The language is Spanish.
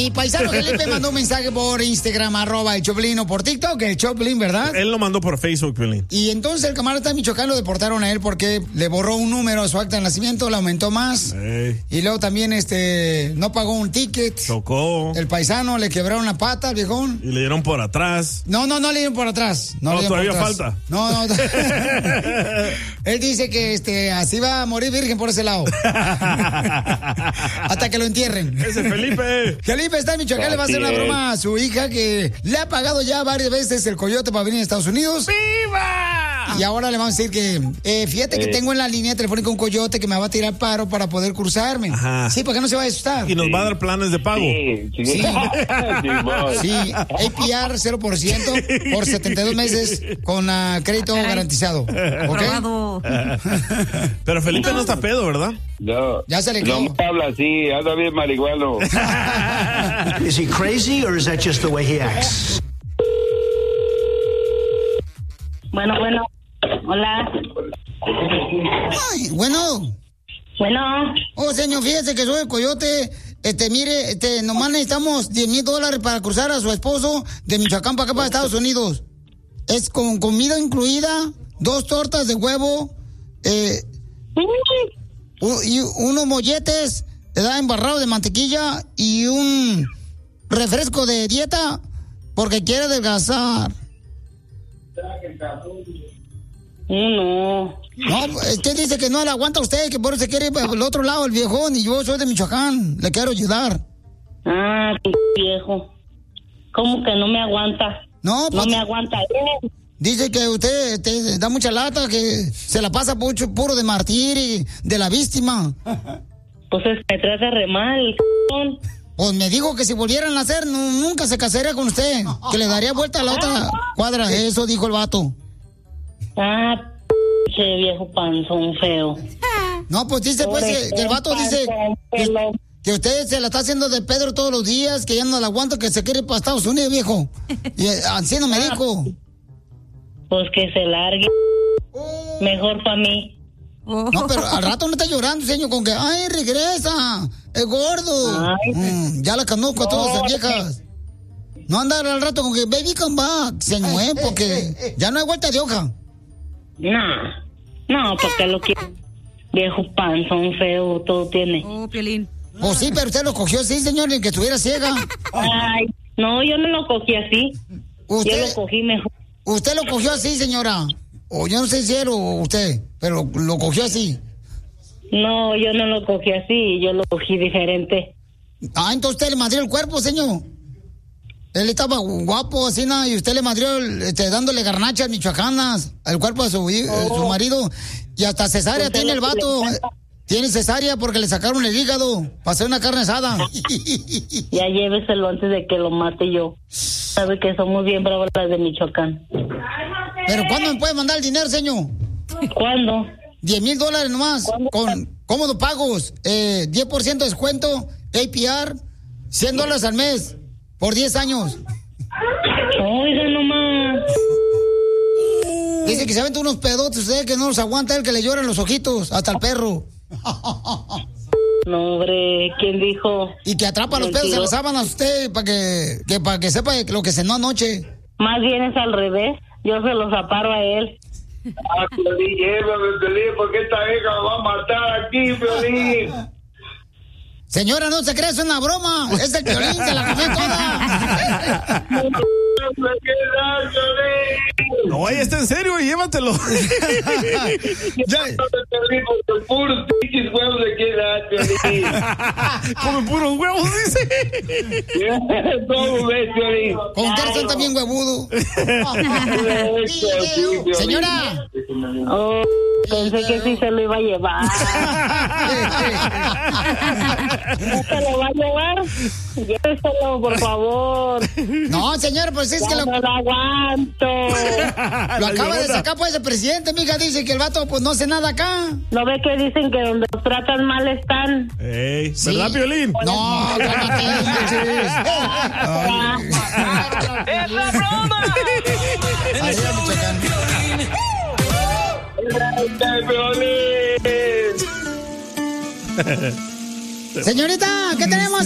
Mi paisano Felipe mandó un mensaje por Instagram, @el Choplin, o por TikTok, el Choplin, ¿verdad? Él lo mandó por Facebook, Piolín. Y entonces el camarada de Michoacán lo deportaron a él porque le borró un número a su acta de nacimiento, le aumentó más. Y luego también no pagó un ticket. Chocó. El paisano le quebraron la pata al viejón. Y le dieron por atrás. No le dieron por atrás. No, todavía falta. No. Él dice que así va a morir virgen por ese lado. Hasta que lo entierren. Ese Felipe. Felipe está en Michoacán, le va a hacer una broma a su hija que le ha pagado ya varias veces el coyote para venir a Estados Unidos. ¡Viva! Y ahora le vamos a decir que, fíjate que tengo en la línea telefónica un coyote que me va a tirar paro para poder cruzarme. Ajá. Sí, para que no se vaya a asustar. Y nos va a dar planes de pago. Sí, APR 0% por 72 meses con crédito garantizado. ¿Ok? Pero Felipe no está pedo, ¿verdad? No. Ya se le quedó. No me habla así, anda bien marihuano. Is he crazy or is that just the way he acts? Bueno. Hola. Ay, bueno. Oh, señor, fíjese que soy el coyote. Mire, nomás necesitamos $10,000 para cruzar a su esposo de Michoacán para acá, para Estados Unidos. Es con comida incluida, 2 tortas de huevo, y unos molletes, embarrado de mantequilla y un refresco de dieta porque quiere adelgazar. No. No, usted dice que no le aguanta a usted, que por eso se quiere ir para el otro lado, el viejón, y yo soy de Michoacán, le quiero ayudar. Ah, viejo. ¿Cómo que no me aguanta? No, pues, no me aguanta él. Dice que usted te da mucha lata, que se la pasa puro de martir y de la víctima. Pues es que me trata re mal, Pues me dijo que si volvieran a hacer, nunca se casaría con usted, que le daría vuelta a la otra cuadra. Eso dijo el vato. Ah, ese viejo panzón feo. No, pues dice que el vato dice que usted se la está haciendo de Pedro todos los días, que ya no la aguanta, que se quiere ir para Estados Unidos, viejo. Y así no me dijo. Pues que se largue. Mejor para mí. No, pero al rato no está llorando, señor, con que, ay, regresa, es gordo. Ya la conozco a todas las viejas. No andar al rato con que, baby, come back, señor, porque ya no hay vuelta de hoja. No, porque lo quiero. Viejo panzón feo, todo tiene. Oh, Piolín. Pues sí, pero usted lo cogió así, señor, ni que estuviera ciega. Ay, no, yo no lo cogí así. Yo lo cogí mejor. ¿Usted lo cogió así, señora? O yo no sé si era usted, pero lo cogió así. No, yo no lo cogí así, yo lo cogí diferente. Ah, entonces usted le madrió el cuerpo, señor. Él estaba guapo, así, ¿no? Y usted le madrió dándole garnachas michoacanas al cuerpo de su marido. Y hasta cesárea tiene el vato. Tiene cesárea porque le sacaron el hígado para hacer una carne asada. Ya lléveselo antes de que lo mate yo. Sabe que somos bien bravas las de Michoacán. ¿Pero cuándo me puede mandar el dinero, señor? ¿Cuándo? $10,000 nomás. Con cómodos pagos. 10% de descuento. APR. $100 al mes. Por 10 años. Oiga nomás. Dice que se aventa unos pedotes usted que no los aguanta, el que le lloran los ojitos, hasta el perro. No, hombre, ¿quién dijo? Y que atrapa los pedos en las sábanas usted para que sepa lo que cenó anoche. Más bien es al revés. Yo se los aparo a él. Ah, Piolín, llévame, Piolín, porque esta hija me va a matar aquí, Piolín. Señora, no se cree, es una broma. Es el Piolín, se la comió toda. No, ahí está en serio, llévatelo. Puros pinches huevos de qué edad, Piolín. Come puros huevos, dice. ¿Cómo ves, Piolín? Con usted son también huevudo. Señora. Oh, pensé que sí se lo iba a llevar. ¿No se lo va a llevar? Lléveselo, por favor. No, señor, pues es que no lo aguanto. Lo acaba de sacar pues el presidente, mija, dice que el vato pues no hace nada acá. ¿No ve que dicen que donde los tratan mal están? Ey, Sí. ¿verdad, Piolín? No, cálmate, manches. ¡Es la broma! Arriba, Michoacán. Señorita, ¿qué tenemos?